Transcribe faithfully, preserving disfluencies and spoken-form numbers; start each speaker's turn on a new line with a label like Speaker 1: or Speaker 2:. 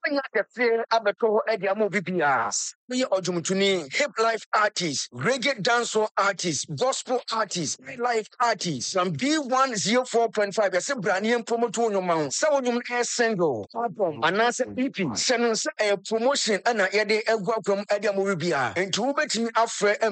Speaker 1: Anya kɛseɛ abɛtɔ hɔ ɛde ama obi biara. Woyɛ ɔdwomtoni, hip life artist, reggae dancehall artist, gospel artist, life artist. From B one oh four point five, yɛsɛ Branian promoto nnwoma ho. Sɛ wo nnwom ɛyɛ single, album, anaasɛ E P. Hyɛ no sɛ ɛyɛ promotion ɛna yɛde ɛgu akɔm ɛde ama obi biara. Enti wobɛtumi afrɛ